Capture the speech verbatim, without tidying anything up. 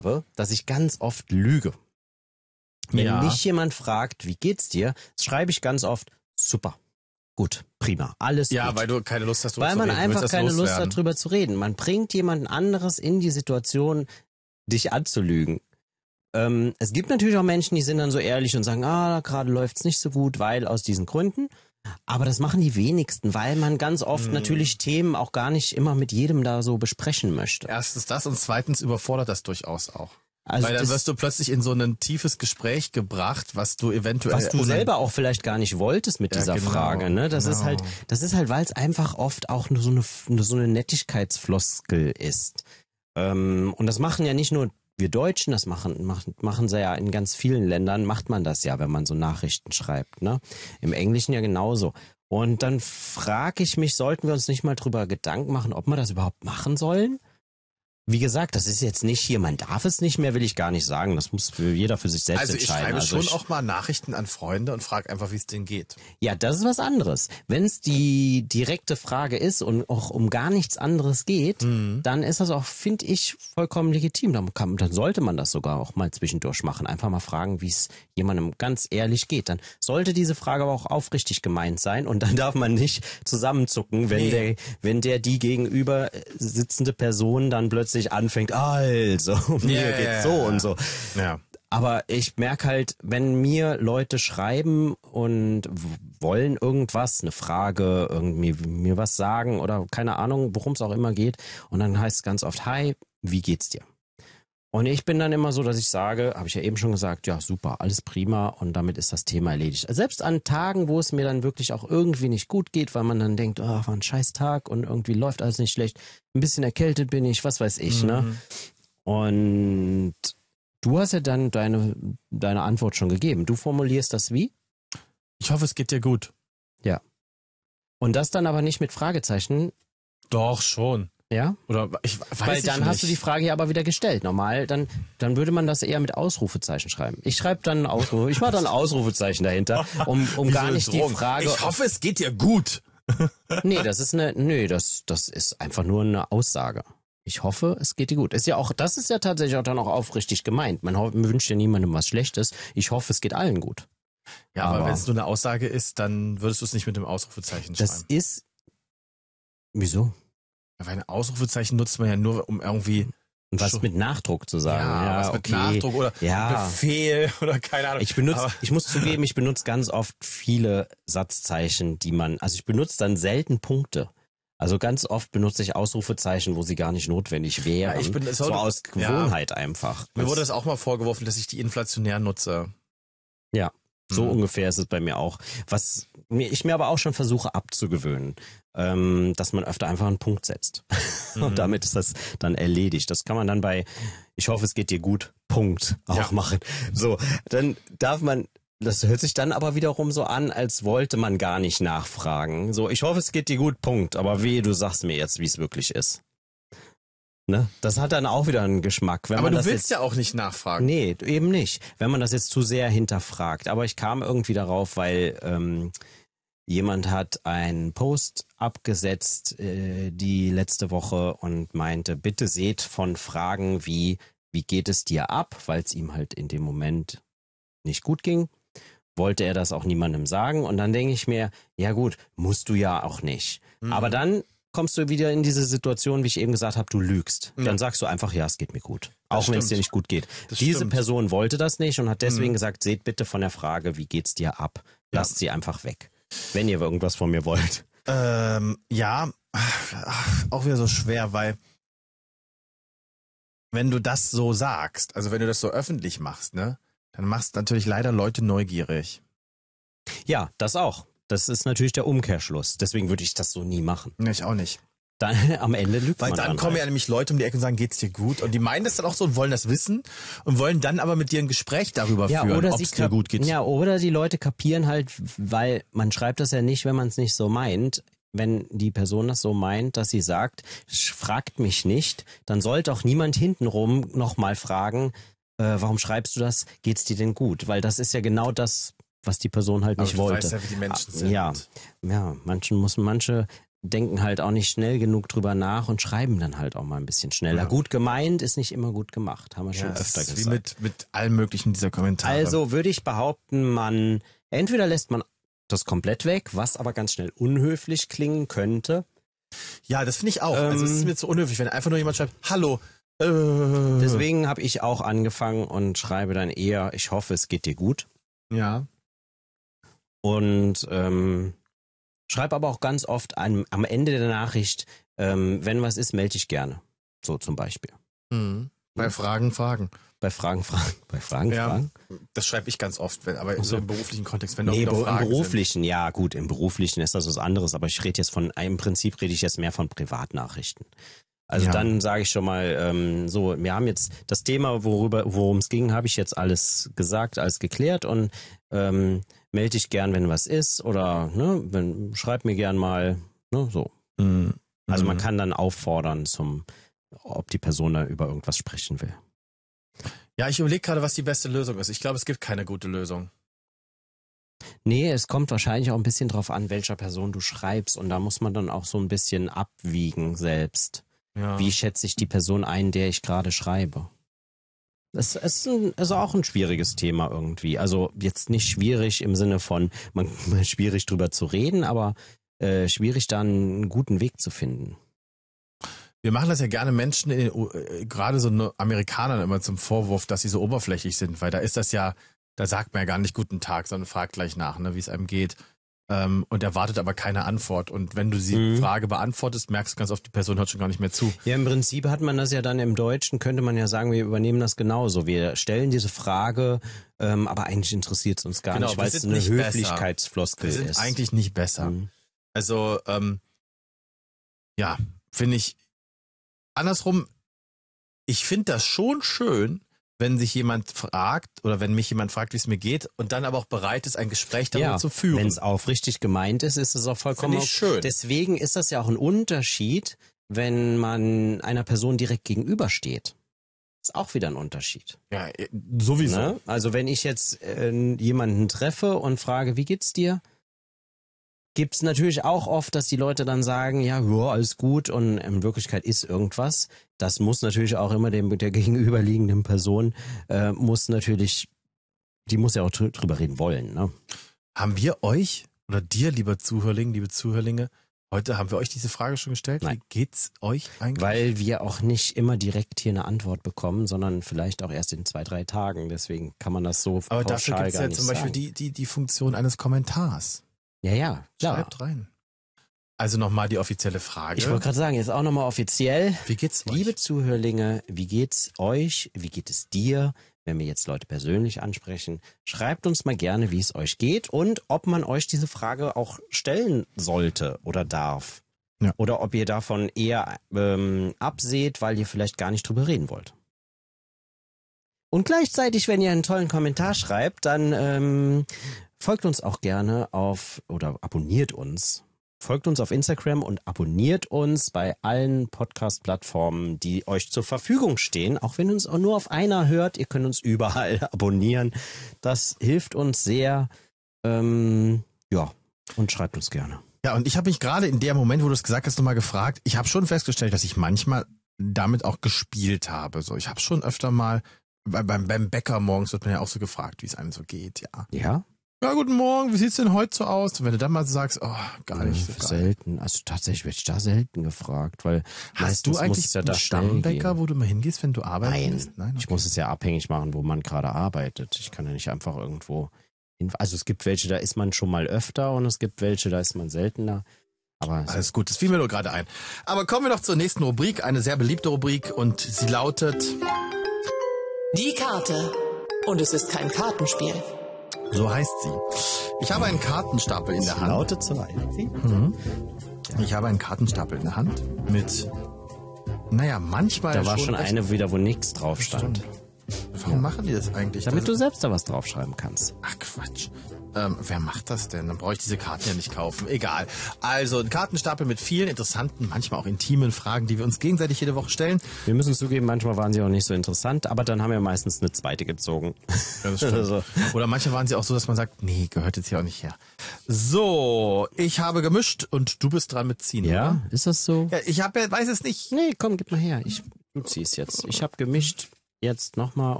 dass ich ganz oft lüge. Wenn Ja. mich jemand fragt, wie geht's dir, schreibe ich ganz oft, super, gut, prima, alles Ja, gut. weil du keine Lust hast, drüber Weil zu man reden. Du willst einfach das keine Lust loswerden. hat, drüber zu reden. Man bringt jemanden anderes in die Situation, dich anzulügen. Ähm, es gibt natürlich auch Menschen, die sind dann so ehrlich und sagen, ah, gerade läuft's nicht so gut, weil aus diesen Gründen. Aber das machen die wenigsten, weil man ganz oft Hm. natürlich Themen auch gar nicht immer mit jedem da so besprechen möchte. Erstens das und zweitens überfordert das durchaus auch. Also Weil dann das, wirst du plötzlich in so ein tiefes Gespräch gebracht, was du eventuell... was du unan- selber auch vielleicht gar nicht wolltest mit Ja, dieser genau, Frage, ne? Das ist genau. halt, das ist halt, weil es einfach oft auch nur so eine, nur so eine Nettigkeitsfloskel ist. Ähm, und das machen ja nicht nur wir Deutschen, das machen, machen, machen sie ja in ganz vielen Ländern, macht man das ja, wenn man so Nachrichten schreibt, ne? Im Englischen ja genauso. Und dann frage ich mich, sollten wir uns nicht mal drüber Gedanken machen, ob wir das überhaupt machen sollen? Wie gesagt, das ist jetzt nicht hier, man darf es nicht mehr, will ich gar nicht sagen. Das muss für jeder für sich selbst Also ich entscheiden. schreibe Also schon ich, auch mal Nachrichten an Freunde und frage einfach, wie es denen geht. Ja, das ist was anderes. Wenn es die direkte Frage ist und auch um gar nichts anderes geht, Mhm. dann ist das auch, finde ich, vollkommen legitim. Dann, kann, dann sollte man das sogar auch mal zwischendurch machen. Einfach mal fragen, wie es jemandem ganz ehrlich geht. Dann sollte diese Frage aber auch aufrichtig gemeint sein und dann darf man nicht zusammenzucken, wenn Nee. der, wenn der die gegenüber sitzende Person dann plötzlich anfängt, also, mir Ja, geht's ja, so ja. und so. Ja. Aber ich merke halt, wenn mir Leute schreiben und w- wollen irgendwas, eine Frage, irgendwie mir was sagen oder keine Ahnung, worum es auch immer geht, und dann heißt es ganz oft, hi, wie geht's dir? Und ich bin dann immer so, dass ich sage, habe ich ja eben schon gesagt, ja super, alles prima und damit ist das Thema erledigt. Selbst an Tagen, wo es mir dann wirklich auch irgendwie nicht gut geht, weil man dann denkt, oh, war ein scheiß Tag und irgendwie läuft alles nicht schlecht, ein bisschen erkältet bin ich, was weiß ich, ne? Mhm. Und du hast ja dann deine, deine Antwort schon gegeben. Du formulierst das wie? Ich hoffe, es geht dir gut. Und das dann aber nicht mit Fragezeichen, Doch, schon. ja? Oder ich weiß Weil ich dann nicht. hast du die Frage ja aber wieder gestellt. Normal, dann, dann würde man das eher mit Ausrufezeichen schreiben. Ich schreibe dann Ausrufe, ich mache dann Ausrufezeichen dahinter, um, um Wie gar so nicht die Drogen. Frage. Ich hoffe, es geht dir gut. Nee, das ist eine, nee, das, das ist einfach nur eine Aussage. Ich hoffe, es geht dir gut. Ist ja auch, das ist ja tatsächlich auch dann auch aufrichtig gemeint. Man ho- wünscht ja niemandem was Schlechtes. Ich hoffe, es geht allen gut. Ja, aber, Aber- wenn es nur eine Aussage ist, dann würdest du es nicht mit dem Ausrufezeichen Das schreiben. ist, wieso? Weil ein Ausrufezeichen nutzt man ja nur, um irgendwie Und was Schon. mit Nachdruck zu sagen. ja, was mit okay. Nachdruck oder Ja. Befehl oder keine Ahnung. Ich benutze, Aber- ich muss zugeben, ich benutze ganz oft viele Satzzeichen, die man, also ich benutze dann selten Punkte. Also ganz oft benutze ich Ausrufezeichen, wo sie gar nicht notwendig wären. Ja, ich bin- es so sollte- aus Gewohnheit einfach. Mir wurde das auch mal vorgeworfen, dass ich die inflationär nutze. Ja, so Mhm. ungefähr ist es bei mir auch. Was mir, ich mir aber auch schon versuche abzugewöhnen, ähm, dass man öfter einfach einen Punkt setzt. Mhm. Und damit ist das dann erledigt. Das kann man dann bei, ich hoffe, es geht dir gut, Punkt, auch Ja. machen. So, dann darf man, das hört sich dann aber wiederum so an, als wollte man gar nicht nachfragen. So, ich hoffe, es geht dir gut, Punkt. Aber wehe, du sagst mir jetzt, wie es wirklich ist. Ne? Das hat dann auch wieder einen Geschmack. Wenn Aber man du das willst jetzt, ja auch nicht nachfragen. Nee, eben nicht. Wenn man das jetzt zu sehr hinterfragt. Aber ich kam irgendwie darauf, weil ähm, jemand hat einen Post abgesetzt äh, die letzte Woche und meinte, bitte seht von Fragen wie, wie geht es dir ab, weil es ihm halt in dem Moment nicht gut ging, wollte er das auch niemandem sagen. Und dann denke ich mir, ja gut, musst du ja auch nicht. Mhm. Aber dann kommst du wieder in diese Situation, wie ich eben gesagt habe, du lügst. Ja. Dann sagst du einfach, ja, es geht mir gut. Das Auch wenn es stimmt. dir nicht gut geht. Das Diese stimmt. Person wollte das nicht und hat deswegen Mhm. gesagt, seht bitte von der Frage, wie geht's dir ab? Ja. Lasst sie einfach weg. Wenn ihr irgendwas von mir wollt. Ähm, ja, ach, auch wieder so schwer, weil wenn du das so sagst, also wenn du das so öffentlich machst, ne, dann machst natürlich leider Leute neugierig. Ja, das auch. Das ist natürlich der Umkehrschluss. Deswegen würde ich das so nie machen. Ne, ich auch nicht. Dann am Ende lügt Weil man dann dann kommen ja halt. nämlich Leute um die Ecke und sagen, geht's dir gut? Und die meinen das dann auch so und wollen das wissen und wollen dann aber mit dir ein Gespräch darüber Ja, führen, oder ob sie es dir kap- gut geht. Ja, oder die Leute kapieren halt, weil man schreibt das ja nicht, wenn man es nicht so meint. Wenn die Person das so meint, dass sie sagt, sch- fragt mich nicht, dann sollte auch niemand hintenrum nochmal fragen, äh, warum schreibst du das? Geht's dir denn gut? Weil das ist ja genau das, was die Person halt Aber nicht du wollte. weißt ja, wie die Menschen Ah, sind. Ja, ja, manchen muss manche denken halt auch nicht schnell genug drüber nach und schreiben dann halt auch mal ein bisschen schneller. Ja. Gut gemeint ist nicht immer gut gemacht, haben wir schon ja, öfter gesagt. Wie mit, mit allen möglichen dieser Kommentare. Also würde ich behaupten, man, entweder lässt man das komplett weg, was aber ganz schnell unhöflich klingen könnte. Ja, das finde ich auch. Ähm, also es ist mir zu unhöflich, wenn einfach nur jemand schreibt, hallo. Äh. Deswegen habe ich auch angefangen und schreibe dann eher, ich hoffe, es geht dir gut. Ja. Und ähm, schreibe aber auch ganz oft an, am Ende der Nachricht, ähm, wenn was ist, melde dich gerne. So zum Beispiel. Mhm. Bei Fragen, Fragen. Bei Fragen, Fragen. Bei Fragen, ja, Fragen. Das schreibe ich ganz oft, wenn, aber so. im beruflichen Kontext, wenn nee, noch im Fragen beruflichen, sind. ja gut, im beruflichen ist das was anderes, aber ich rede jetzt von, im Prinzip rede ich jetzt mehr von Privatnachrichten. Also ja. Dann sage ich schon mal, ähm, so, wir haben jetzt das Thema, worüber, worum es ging, habe ich jetzt alles gesagt, alles geklärt und ähm, melde dich gern, wenn was ist oder ne, wenn, schreib mir gern mal, ne, so. Mhm. Also man kann dann auffordern, zum, ob die Person da über irgendwas sprechen will. Ja, ich überlege gerade, was die beste Lösung ist. Ich glaube, es gibt keine gute Lösung. Nee, es kommt wahrscheinlich auch ein bisschen drauf an, welcher Person du schreibst und da muss man dann auch so ein bisschen abwiegen selbst. Ja. Wie schätze ich die Person ein, der ich gerade schreibe? Das ist, ein, ist auch ein schwieriges Thema irgendwie. Also jetzt nicht schwierig im Sinne von, man schwierig drüber zu reden, aber äh, schwierig da einen guten Weg zu finden. Wir machen das ja gerne Menschen, in den, äh, gerade so Amerikanern immer zum Vorwurf, dass sie so oberflächlich sind, weil da ist das ja, da sagt man ja gar nicht guten Tag, sondern fragt gleich nach, ne, wie es einem geht. Ähm, und erwartet aber keine Antwort. Und wenn du die mhm. Frage beantwortest, merkst du ganz oft, die Person hört schon gar nicht mehr zu. Ja, im Prinzip hat man das ja dann im Deutschen, könnte man ja sagen, wir übernehmen das genauso. Wir stellen diese Frage, ähm, aber eigentlich interessiert es uns gar genau, nicht, weil es eine Höflichkeitsfloskel ist. Wir sind eigentlich nicht besser. Mhm. Also, ähm, ja, finde ich, andersrum, ich finde das schon schön, wenn sich jemand fragt oder wenn mich jemand fragt, wie es mir geht und dann aber auch bereit ist, ein Gespräch darüber ja, zu führen. Wenn es aufrichtig gemeint ist, ist es auch vollkommen Finde ich schön. Deswegen ist das ja auch ein Unterschied, wenn man einer Person direkt gegenübersteht. Ist auch wieder ein Unterschied. Ja, sowieso. Ne? Also wenn ich jetzt äh, jemanden treffe und frage, wie geht's dir? Gibt's natürlich auch oft, dass die Leute dann sagen, ja, ja, alles gut und in Wirklichkeit ist irgendwas. Das muss natürlich auch immer dem der gegenüberliegenden Person, äh, muss natürlich, die muss ja auch drüber reden wollen. Ne? Haben wir euch oder dir, lieber Zuhörling, liebe Zuhörlinge, heute haben wir euch diese Frage schon gestellt? Nein. Wie geht's euch eigentlich? Weil wir auch nicht immer direkt hier eine Antwort bekommen, sondern vielleicht auch erst in zwei, drei Tagen. Deswegen kann man das so Aber pauschal dafür gibt's gar ja nicht zum Beispiel sagen. die, die, die Funktion eines Kommentars. Ja, ja, klar. Schreibt rein. Also nochmal die offizielle Frage. Ich wollte gerade sagen, jetzt auch nochmal offiziell. Wie geht's euch? Liebe Zuhörlinge, wie geht's euch? Wie geht es dir? Wenn wir jetzt Leute persönlich ansprechen, schreibt uns mal gerne, wie es euch geht und ob man euch diese Frage auch stellen sollte oder darf. Ja. Oder ob ihr davon eher ähm, abseht, weil ihr vielleicht gar nicht drüber reden wollt. Und gleichzeitig, wenn ihr einen tollen Kommentar schreibt, dann ähm, folgt uns auch gerne auf oder abonniert uns. Folgt uns auf Instagram und abonniert uns bei allen Podcast-Plattformen, die euch zur Verfügung stehen. Auch wenn uns auch nur auf einer hört, ihr könnt uns überall abonnieren. Das hilft uns sehr. Ähm, ja, und schreibt uns gerne. Ja, und ich habe mich gerade in dem Moment, wo du es gesagt hast, nochmal gefragt. Ich habe schon festgestellt, dass ich manchmal damit auch gespielt habe. So, ich habe schon öfter mal, beim, beim Bäcker morgens wird man ja auch so gefragt, wie es einem so geht. Ja. Ja? Ja, guten Morgen, wie sieht's denn heute so aus? Und wenn du dann mal sagst, oh, gar nicht so geil. Selten, also tatsächlich werde ich da selten gefragt, weil hast du eigentlich ja einen Stammbäcker, wo du mal hingehst, wenn du arbeitest? Nein, Nein, okay. Ich muss es ja abhängig machen, wo man gerade arbeitet. Ich kann ja nicht einfach irgendwo hin. Also es gibt welche, da ist man schon mal öfter und es gibt welche, da ist man seltener. Aber alles gut, das fiel mir nur gerade ein. Aber kommen wir noch zur nächsten Rubrik, eine sehr beliebte Rubrik und sie lautet Die Karte. Und es ist kein Kartenspiel. So heißt sie. Ich habe einen Kartenstapel in der Hand. Lautet so heißt sie. Mhm. Ich habe einen Kartenstapel in der Hand mit, naja, manchmal Da war schon schon eine wieder, wo nichts drauf stand. Warum ja. machen die das eigentlich? Damit das du selbst da was draufschreiben kannst. Ach Quatsch. Ähm, wer macht das denn? Dann brauche ich diese Karten ja nicht kaufen. Egal. Also ein Kartenstapel mit vielen interessanten, manchmal auch intimen Fragen, die wir uns gegenseitig jede Woche stellen. Wir müssen zugeben, manchmal waren sie auch nicht so interessant, aber dann haben wir meistens eine zweite gezogen. Ja, das stimmt. Also. Oder manche waren sie auch so, dass man sagt, nee, gehört jetzt hier auch nicht her. So, ich habe gemischt und du bist dran mit ziehen. Ja, oder? ist das so? Ja, ich habe, weiß es nicht. Nee, komm, gib mal her. Ich, du ziehst jetzt. Ich habe gemischt. Jetzt nochmal.